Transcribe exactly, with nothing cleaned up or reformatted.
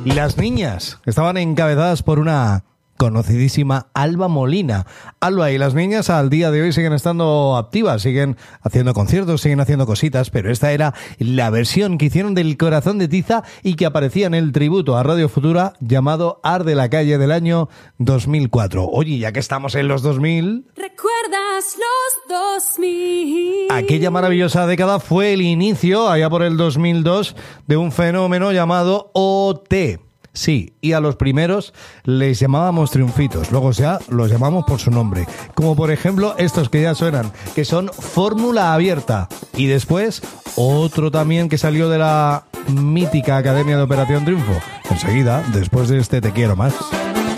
Las niñas estaban encabezadas por una conocidísima Alba Molina. Alba y las niñas al día de hoy siguen estando activas, siguen haciendo conciertos, siguen haciendo cositas, pero esta era la versión que hicieron del Corazón de Tiza y que aparecía en el tributo a Radio Futura llamado Ar de la Calle del año dos mil cuatro. Oye, ya que estamos en los dos mil... ¿Recuerdas los dos mil? Aquella maravillosa década fue el inicio, allá por el dos mil dos, de un fenómeno llamado O T. Sí, y a los primeros les llamábamos triunfitos, luego ya los llamamos por su nombre, como por ejemplo estos que ya suenan, que son Fórmula Abierta, y después otro también que salió de la mítica Academia de Operación Triunfo, enseguida, después de este Te Quiero Más.